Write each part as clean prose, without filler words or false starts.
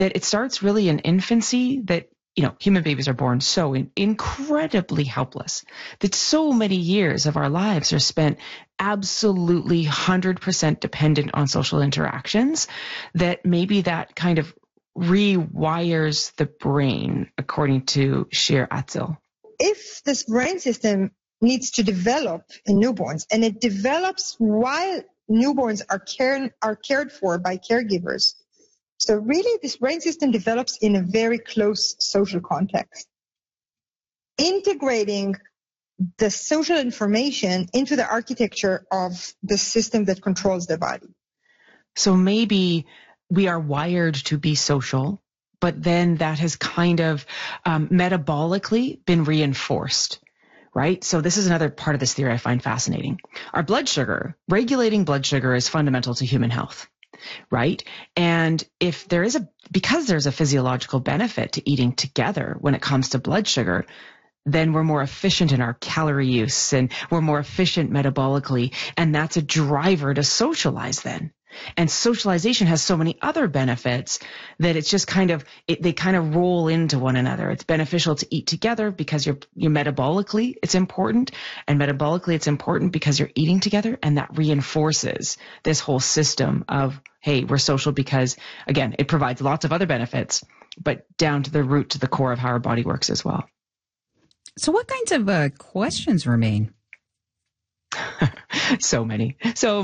that it starts really in infancy, that human babies are born so incredibly helpless, that so many years of our lives are spent absolutely 100% dependent on social interactions, that maybe that kind of rewires the brain, according to Shir Atzel. If this brain system needs to develop in newborns, and it develops while newborns are cared for by caregivers, so really this brain system develops in a very close social context. Integrating the social information into the architecture of the system that controls the body. So maybe we are wired to be social, but then that has kind of metabolically been reinforced, right? So this is another part of this theory I find fascinating. Our blood sugar, regulating blood sugar is fundamental to human health, right? And if because there's a physiological benefit to eating together when it comes to blood sugar, then we're more efficient in our calorie use and we're more efficient metabolically. And that's a driver to socialize then. And socialization has so many other benefits that it's just they kind of roll into one another. It's beneficial to eat together because you're metabolically, it's important. And metabolically, it's important because you're eating together. And that reinforces this whole system of, hey, we're social because, again, it provides lots of other benefits, but down to the root, to the core of how our body works as well. So what kinds of questions remain? So many.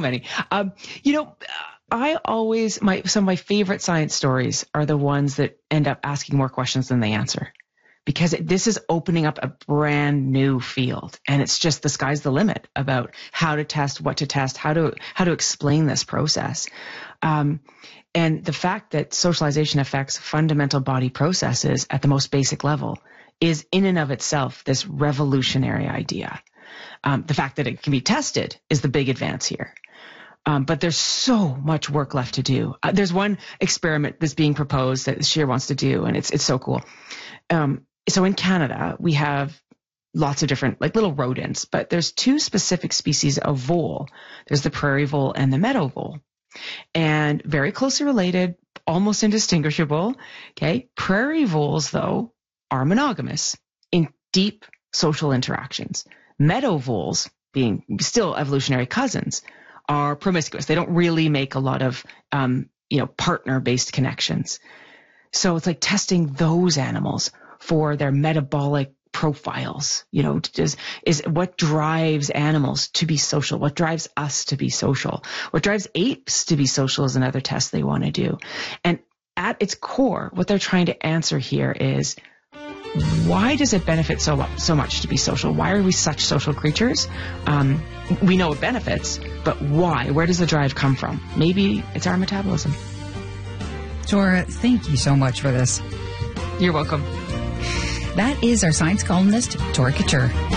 I always, some of my favorite science stories are the ones that end up asking more questions than they answer, because this is opening up a brand new field, and it's just the sky's the limit about how to test, what to test, how to explain this process. And the fact that socialization affects fundamental body processes at the most basic level is in and of itself this revolutionary idea. The fact that it can be tested is the big advance here. But there's so much work left to do. There's one experiment that's being proposed that Shir wants to do, and it's so cool. So in Canada, we have lots of different little rodents, but there's two specific species of vole. There's the prairie vole and the meadow vole. And very closely related, almost indistinguishable. Okay. Prairie voles, though, are monogamous in deep social interactions. Meadow voles, being still evolutionary cousins, are promiscuous. They don't really make a lot of, partner-based connections. So it's like testing those animals for their metabolic profiles, is what drives animals to be social, what drives us to be social, what drives apes to be social is another test they want to do. And at its core, what they're trying to answer here is, why does it benefit so much to be social? Why are we such social creatures? We know it benefits, but why? Where does the drive come from? Maybe it's our metabolism. Tora, thank you so much for this. You're welcome. That is our science columnist, Tora Couture.